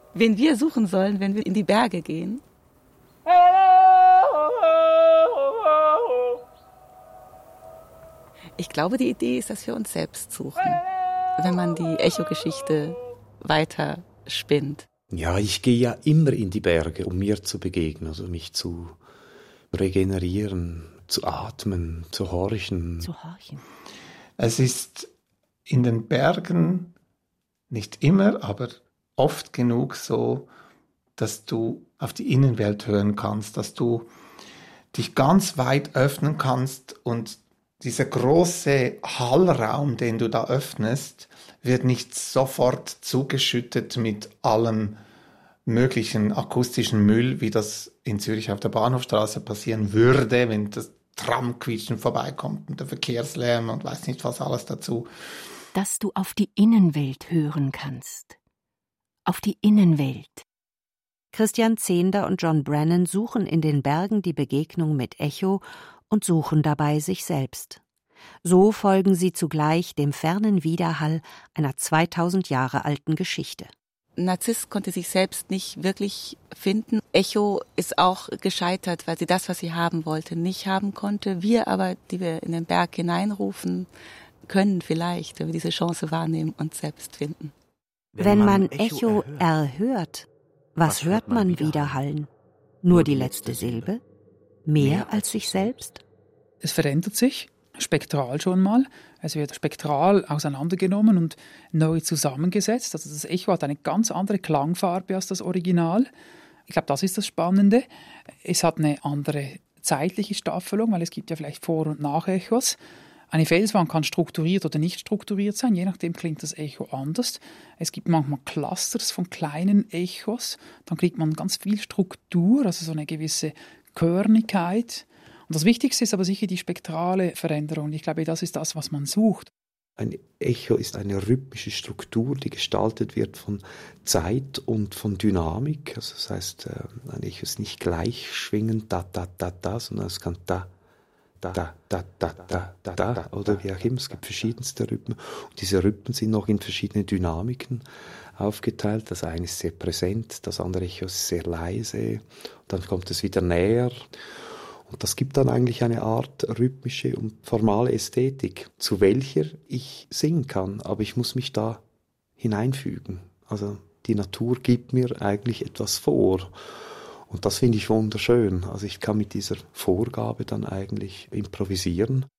wen wir suchen sollen, wenn wir in die Berge gehen? Ich glaube, die Idee ist, dass wir uns selbst suchen, wenn man die Echo-Geschichte weiter spinnt. Ja, ich gehe ja immer in die Berge, um mir zu begegnen, also mich zu regenerieren, zu atmen, zu horchen. Es ist in den Bergen nicht immer, aber oft genug so, dass du auf die Innenwelt hören kannst, dass du dich ganz weit öffnen kannst und dieser große Hallraum, den du da öffnest, wird nicht sofort zugeschüttet mit allem möglichen akustischen Müll, wie das in Zürich auf der Bahnhofstraße passieren würde, wenn das Tramquietschen vorbeikommt und der Verkehrslärm und weiß nicht was alles dazu. Dass du auf die Innenwelt hören kannst. Auf die Innenwelt. Christian Zehnder und John Brennan suchen in den Bergen die Begegnung mit Echo und suchen dabei sich selbst. So folgen sie zugleich dem fernen Widerhall einer 2000 Jahre alten Geschichte. Narziss konnte sich selbst nicht wirklich finden. Echo ist auch gescheitert, weil sie das, was sie haben wollte, nicht haben konnte. Wir aber, die wir in den Berg hineinrufen, können vielleicht, wenn wir diese Chance wahrnehmen, uns selbst finden. Wenn man Echo erhört, was hört man widerhallen? Nur die letzte Silbe? Mehr als sich selbst? Es verändert sich, spektral schon mal. Es wird spektral auseinandergenommen und neu zusammengesetzt. Also das Echo hat eine ganz andere Klangfarbe als das Original. Ich glaube, das ist das Spannende. Es hat eine andere zeitliche Staffelung, weil es gibt ja vielleicht Vor- und Nachechos. Eine Felswand kann strukturiert oder nicht strukturiert sein, je nachdem klingt das Echo anders. Es gibt manchmal Clusters von kleinen Echos, dann kriegt man ganz viel Struktur, also so eine gewisse Körnigkeit. Und das Wichtigste ist aber sicher die spektrale Veränderung. Ich glaube, das ist das, was man sucht. Ein Echo ist eine rhythmische Struktur, die gestaltet wird von Zeit und von Dynamik. Also das heißt, ein Echo ist nicht gleich schwingend, da, da, da, da, sondern es kann da, da, da, da, da, da, da, oder wie auch immer. Es gibt verschiedenste Rhythmen. Und diese Rhythmen sind noch in verschiedene Dynamiken aufgeteilt. Das eine ist sehr präsent, das andere Echo ist sehr leise. Dann kommt es wieder näher. Und das gibt dann eigentlich eine Art rhythmische und formale Ästhetik, zu welcher ich singen kann, aber ich muss mich da hineinfügen. Also die Natur gibt mir eigentlich etwas vor. Und das finde ich wunderschön. Also ich kann mit dieser Vorgabe dann eigentlich improvisieren.